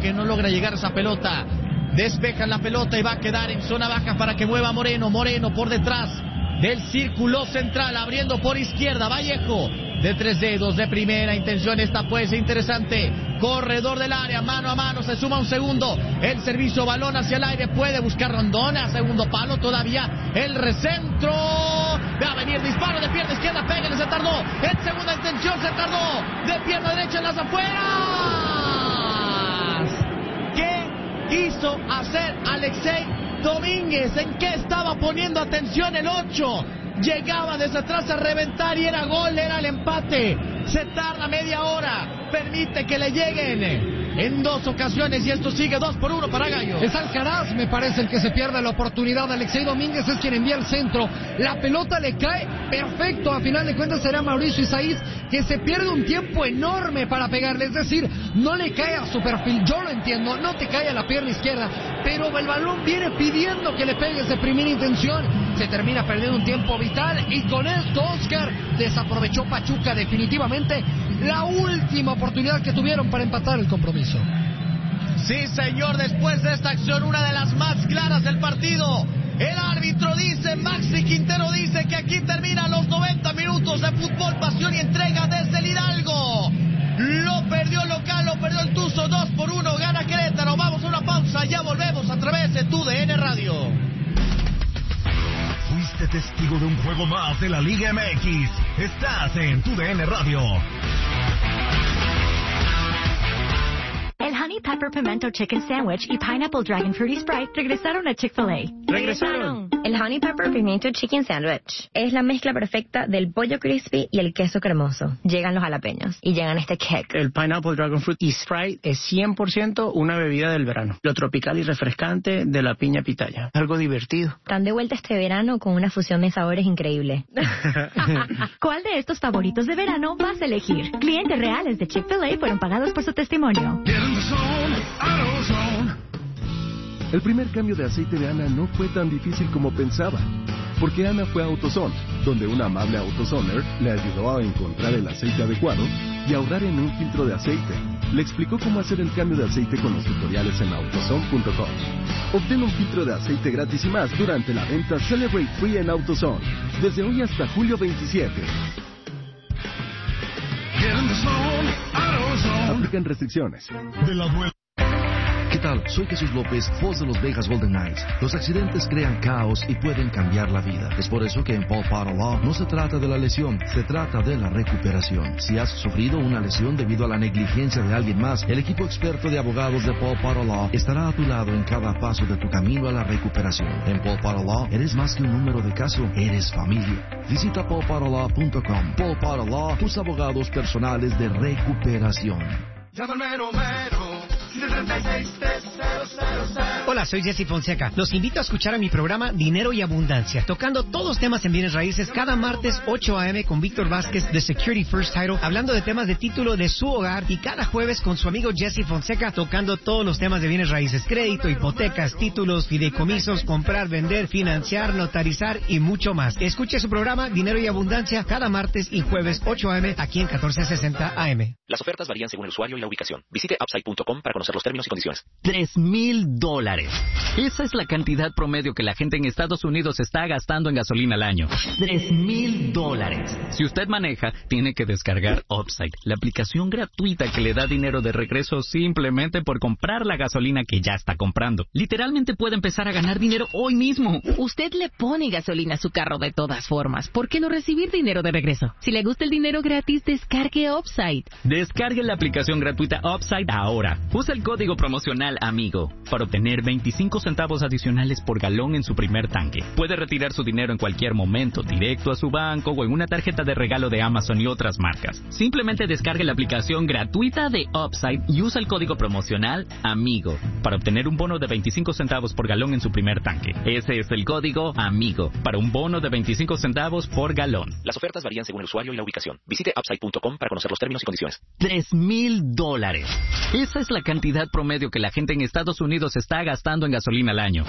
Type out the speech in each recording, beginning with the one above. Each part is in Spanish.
que no logra llegar esa pelota. Despejan la pelota y va a quedar en zona baja para que mueva Moreno. Moreno por detrás del círculo central, abriendo por izquierda. Vallejo de 3 dedos de primera intención. Esta puede ser interesante. Corredor del área, mano a mano, se suma un segundo. El servicio, balón hacia el aire, puede buscar Rondona. Segundo palo todavía. El recentro. Va a venir disparo de pierna izquierda. Pégale, se tardó. En segunda intención se tardó. De pierna derecha en las afueras. ¿Qué quiso hacer Alexei Domínguez? ¿En qué estaba poniendo atención el 8? Llegaba desde atrás a reventar y era gol, era el empate. Se tarda media hora, permite que le lleguen en 2 ocasiones y esto sigue 2-1 para Gallo. Es Alcaraz, me parece, el que se pierde la oportunidad. Alexei Domínguez es quien envía el centro. La pelota le cae perfecto. A final de cuentas será Mauricio Isaías, que se pierde un tiempo enorme para pegarle. Es decir, no le cae a su perfil. Yo lo entiendo, no te cae a la pierna izquierda, pero el balón viene pidiendo que le pegues de primera intención. Se termina perdiendo un tiempo vital y con esto, Oscar, desaprovechó Pachuca definitivamente la última oportunidad que tuvieron para empatar el compromiso. Sí, señor, después de esta acción, una de las más claras del partido. El árbitro dice, Maxi Quintero dice que aquí terminan los 90 minutos de fútbol, pasión y entrega desde el Hidalgo. Lo perdió el local, lo perdió el Tuzo, 2-1, gana Querétaro. Vamos a una pausa, ya volvemos a través de TUDN Radio. Fuiste testigo de un juego más de la Liga MX. Estás en TUDN Radio. El Honey Pepper Pimento Chicken Sandwich y Pineapple Dragon Fruity Sprite regresaron a Chick-fil-A. ¡Regresaron! El Honey Pepper Pimento Chicken Sandwich es la mezcla perfecta del pollo crispy y el queso cremoso. Llegan los jalapeños y llegan este kick. El Pineapple Dragon Fruit y Sprite es 100% una bebida del verano. Lo tropical y refrescante de la piña pitaya. Algo divertido. Están de vuelta este verano con una fusión de sabores increíble. ¿Cuál de estos favoritos de verano vas a elegir? Clientes reales de Chick-fil-A fueron pagados por su testimonio. El primer cambio de aceite de Ana no fue tan difícil como pensaba, porque Ana fue a AutoZone, donde una amable AutoZoner le ayudó a encontrar el aceite adecuado y ahorrar en un filtro de aceite. Le explicó cómo hacer el cambio de aceite con los tutoriales en AutoZone.com. Obtén un filtro de aceite gratis y más durante la venta Celebrate Free en AutoZone, desde hoy hasta julio 27. Aplican restricciones. ¿Qué tal? Soy Jesús López, voz de los Vegas Golden Knights. Los accidentes crean caos y pueden cambiar la vida. Es por eso que en Paul Potter Law no se trata de la lesión, se trata de la recuperación. Si has sufrido una lesión debido a la negligencia de alguien más, el equipo experto de abogados de Paul Potter Law estará a tu lado en cada paso de tu camino a la recuperación. En Paul Potter Law eres más que un número de caso, eres familia. Visita paulpotterlaw.com. Paul Potter Law, tus abogados personales de recuperación. Llámame Romero. Hola, soy Jesse Fonseca. Los invito a escuchar a mi programa Dinero y Abundancia, tocando todos los temas en bienes raíces cada martes 8 a.m. con Víctor Vázquez de Security First Title, hablando de temas de título de su hogar, y cada jueves con su amigo Jesse Fonseca tocando todos los temas de bienes raíces, crédito, hipotecas, títulos, fideicomisos, comprar, vender, financiar, notarizar y mucho más. Escuche su programa Dinero y Abundancia cada martes y jueves 8 a.m. aquí en 1460 AM. Las ofertas varían según el usuario y la ubicación. Visite upside.com para conocer los términos y condiciones. $3,000. Esa es la cantidad promedio que la gente en Estados Unidos está gastando en gasolina al año. $3,000. Si usted maneja, tiene que descargar Upside, la aplicación gratuita que le da dinero de regreso simplemente por comprar la gasolina que ya está comprando. Literalmente puede empezar a ganar dinero hoy mismo. Usted le pone gasolina a su carro de todas formas. ¿Por qué no recibir dinero de regreso? Si le gusta el dinero gratis, descargue Upside. Descargue la aplicación gratuita Upside ahora. Usa el código promocional AMIGO para obtener 25 centavos adicionales por galón en su primer tanque. Puede retirar su dinero en cualquier momento, directo a su banco o en una tarjeta de regalo de Amazon y otras marcas. Simplemente descargue la aplicación gratuita de Upside y usa el código promocional AMIGO para obtener un bono de 25 centavos por galón en su primer tanque. Ese es el código AMIGO para un bono de 25 centavos por galón. Las ofertas varían según el usuario y la ubicación. Visite upside.com para conocer los términos y condiciones. $3,000. Esa es la cantidad cantidad promedio que la gente en Estados Unidos está gastando en gasolina al año.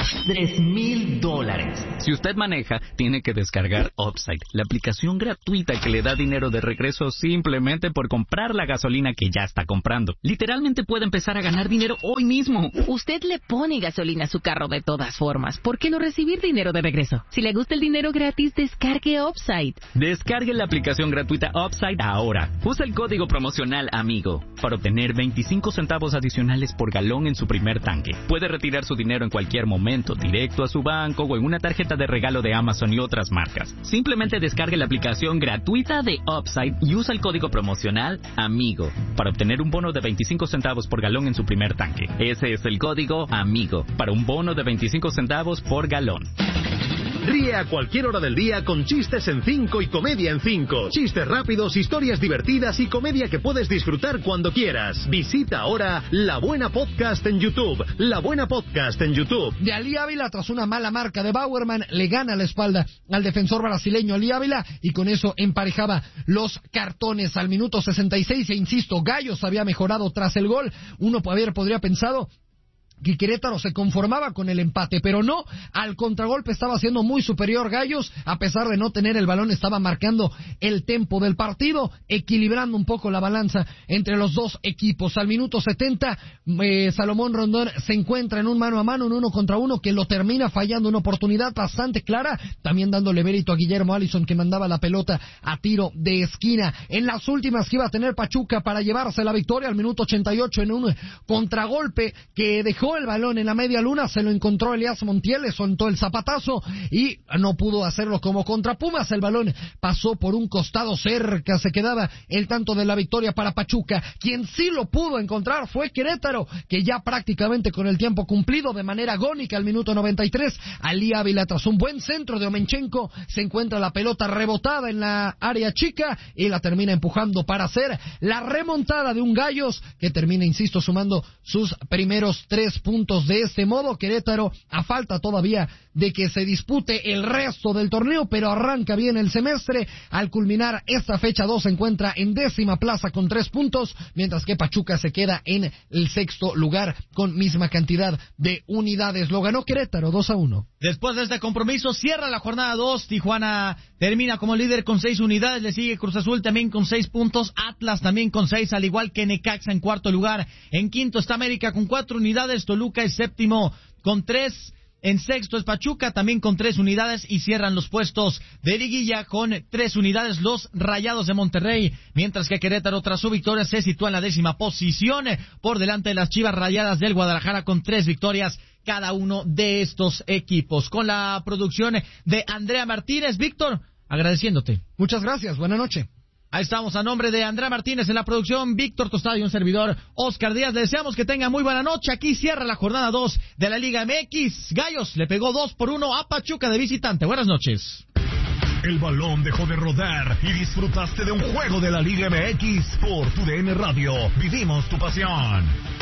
$3,000. Si usted maneja, tiene que descargar Upside, la aplicación gratuita que le da dinero de regreso simplemente por comprar la gasolina que ya está comprando. Literalmente puede empezar a ganar dinero hoy mismo. Usted le pone gasolina a su carro de todas formas. ¿Por qué no recibir dinero de regreso? Si le gusta el dinero gratis, descargue Upside. Descargue la aplicación gratuita Upside ahora. Usa el código promocional AMIGO para obtener 25 centavos adicionales por galón en su primer tanque. Puede retirar su dinero en cualquier momento, directo a su banco o en una tarjeta de regalo de Amazon y otras marcas. Simplemente descargue la aplicación gratuita de Upside y usa el código promocional AMIGO para obtener un bono de 25 centavos por galón en su primer tanque. Ese es el código AMIGO para un bono de 25 centavos por galón. Ríe a cualquier hora del día con Chistes en 5 y Comedia en 5. Chistes rápidos, historias divertidas y comedia que puedes disfrutar cuando quieras. Visita ahora La Buena Podcast en YouTube. La Buena Podcast en YouTube. De Ali Ávila, tras una mala marca de Bauerman, le gana la espalda al defensor brasileño Ali Ávila y con eso emparejaba los cartones al minuto 66. E insisto, Gallos había mejorado tras el gol. Uno podría pensado que Querétaro se conformaba con el empate, pero no, al contragolpe estaba siendo muy superior Gallos, a pesar de no tener el balón, estaba marcando el tempo del partido, equilibrando un poco la balanza entre los dos equipos. Al minuto 70, Salomón Rondón se encuentra en un mano a mano, un 1 contra 1, que lo termina fallando, una oportunidad bastante clara, también dándole mérito a Guillermo Allison, que mandaba la pelota a tiro de esquina. En las últimas que iba a tener Pachuca para llevarse la victoria, al minuto 88, en un contragolpe que dejó el balón en la media luna, se lo encontró Elías Montiel, le soltó el zapatazo y no pudo hacerlo como contra Pumas. El balón pasó por un costado, cerca se quedaba el tanto de la victoria para Pachuca. Quien sí lo pudo encontrar fue Querétaro, que ya prácticamente con el tiempo cumplido, de manera agónica al minuto 93, Ali Ávila, tras un buen centro de Omenchenko, se encuentra la pelota rebotada en la área chica y la termina empujando para hacer la remontada de un Gallos que termina, insisto, sumando sus primeros 3 puntos. De este modo, Querétaro, a falta todavía de que se dispute el resto del torneo, pero arranca bien el semestre. Al culminar esta fecha 2 se encuentra en 10ª plaza con 3 puntos, mientras que Pachuca se queda en el 6º lugar con misma cantidad de unidades. Lo ganó Querétaro 2-1. Después de este compromiso cierra la jornada 2. Tijuana termina como líder con 6 unidades, le sigue Cruz Azul también con 6 puntos, Atlas también con 6, al igual que Necaxa en 4º lugar. En 5º está América con 4 unidades, Toluca es 7º con 3. En 6º es Pachuca, también con 3 unidades, y cierran los puestos de liguilla con 3 unidades los Rayados de Monterrey, mientras que Querétaro, tras su victoria, se sitúa en la 10ª posición, por delante de las Chivas Rayadas del Guadalajara con 3 victorias cada uno de estos equipos. Con la producción de Andrea Martínez. Víctor, agradeciéndote. Muchas gracias, buena noche. Ahí estamos, a nombre de Andrea Martínez en la producción, Víctor Tostado y un servidor, Oscar Díaz. Le deseamos que tenga muy buena noche. Aquí cierra la jornada 2 de la Liga MX. Gallos le pegó 2-1 a Pachuca de visitante. Buenas noches. El balón dejó de rodar y disfrutaste de un juego de la Liga MX por tu DN Radio. Vivimos tu pasión.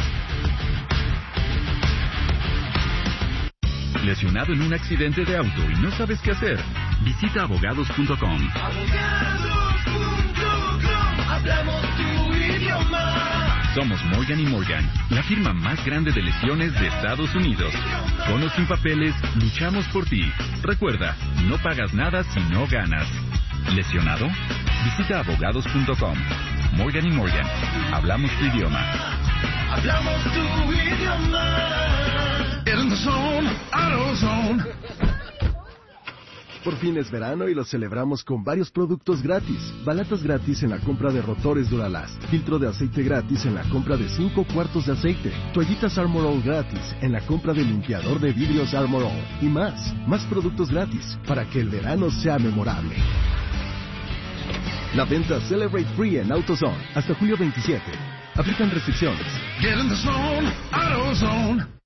¿Lesionado en un accidente de auto y no sabes qué hacer? Visita abogados.com. Hablamos tu idioma. Somos Morgan & Morgan, la firma más grande de lesiones de Estados Unidos. Con o sin papeles, luchamos por ti. Recuerda, no pagas nada si no ganas. ¿Lesionado? Visita abogados.com. Morgan & Morgan, hablamos tu idioma. Hablamos tu idioma. In the zone, AutoZone. Por fin es verano y lo celebramos con varios productos gratis. Balatas gratis en la compra de rotores Duralast. Filtro de aceite gratis en la compra de 5 cuartos de aceite. Toallitas Armor All gratis en la compra de limpiador de vidrios Armor All. Y más. Más productos gratis para que el verano sea memorable. La venta Celebrate Free en AutoZone hasta julio 27. Aplican restricciones. Get in the zone, AutoZone.